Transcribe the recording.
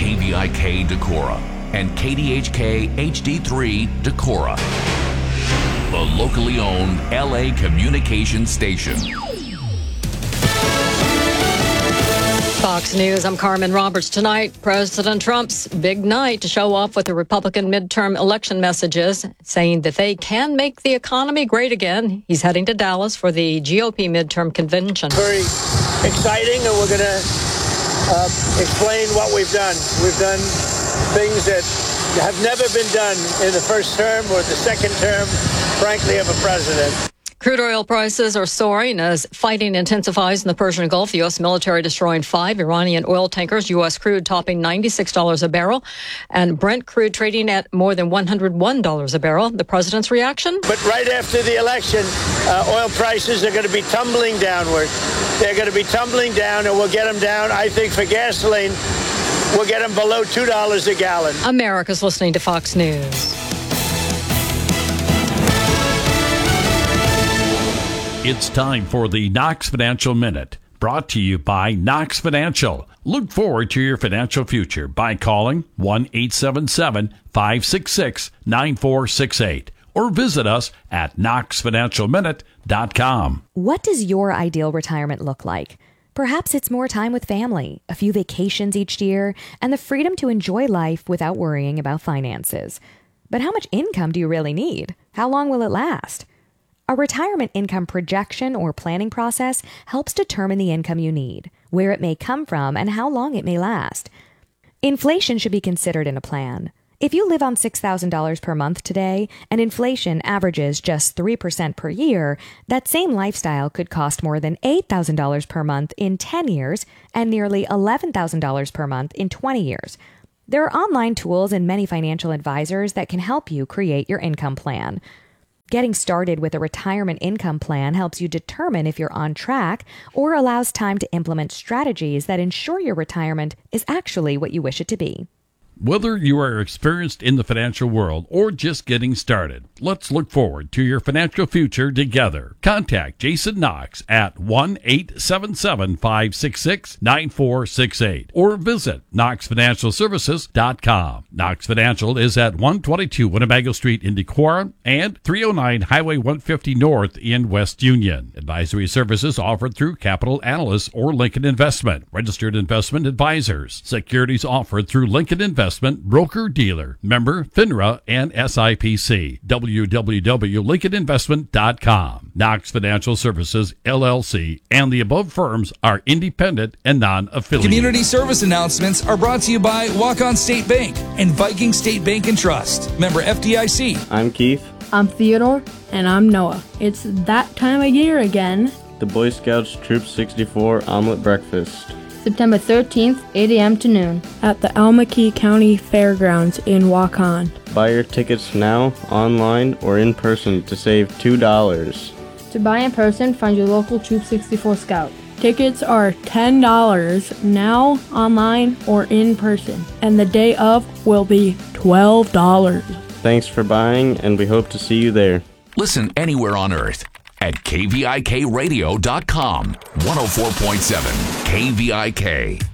KVIK Decorah and KDHK HD3 Decorah, the locally owned LA communications station. Fox News, I'm Carmen Roberts. Tonight, President Trump's big night to show off with the Republican midterm election messages, saying that they can make the economy great again. He's heading to Dallas for the GOP midterm convention. Very exciting, and we're going to explain what we've done. We've done things that have never been done in the first term or the second term, frankly, of a president. Crude oil prices are soaring as fighting intensifies in the Persian Gulf. The U.S. military destroying 5 Iranian oil tankers. U.S. crude topping $96 a barrel. And Brent crude trading at more than $101 a barrel. The president's reaction? But right after the election, oil prices are going to be tumbling downward. They're going to be tumbling down, and we'll get them down, I think, for gasoline, we'll get them below $2 a gallon. America's listening to Fox News. It's time for the Knox Financial Minute, brought to you by Knox Financial. Look forward to your financial future by calling 1-877-566-9468 or visit us at knoxfinancialminute.com. What does your ideal retirement look like? Perhaps it's more time with family, a few vacations each year, and the freedom to enjoy life without worrying about finances. But how much income do you really need? How long will it last? A retirement income projection or planning process helps determine the income you need, where it may come from, and how long it may last. Inflation should be considered in a plan. If you live on $6,000 per month today and inflation averages just 3% per year, that same lifestyle could cost more than $8,000 per month in 10 years and nearly $11,000 per month in 20 years. There are online tools and many financial advisors that can help you create your income plan. Getting started with a retirement income plan helps you determine if you're on track or allows time to implement strategies that ensure your retirement is actually what you wish it to be. Whether you are experienced in the financial world or just getting started, let's look forward to your financial future together. Contact Jason Knox at 1-877-566-9468 or visit knoxfinancialservices.com. Knox Financial is at 122 Winnebago Street in Decorah and 309 Highway 150 North in West Union. Advisory services offered through Capital Analysts or Lincoln Investment, registered investment advisors. Securities offered through Lincoln Investment, broker-dealer, member FINRA and SIPC. www.lincolninvestment.com. Knox Financial Services, LLC, and the above firms are independent and non-affiliated. Community service announcements are brought to you by Walk-On State Bank and Viking State Bank and Trust. Member FDIC. I'm Keith. I'm Theodore. And I'm Noah. It's that time of year again. The Boy Scouts Troop 64 Omelet Breakfast. September 13th, 8 a.m. to noon. At the Almaquee County Fairgrounds in Waukon. Buy your tickets now, online, or in person to save $2. To buy in person, find your local Troop 64 Scout. Tickets are $10 now, online, or in person. And the day of will be $12. Thanks for buying, and we hope to see you there. Listen anywhere on earth at KVIKradio.com. 104.7 KVIK.